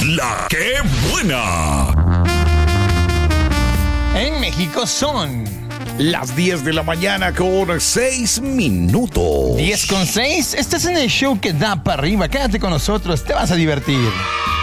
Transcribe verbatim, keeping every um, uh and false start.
La que buena. En México son las diez de la mañana con seis minutos. diez con seis. Estás en el show que da para arriba. Quédate con nosotros, te vas a divertir.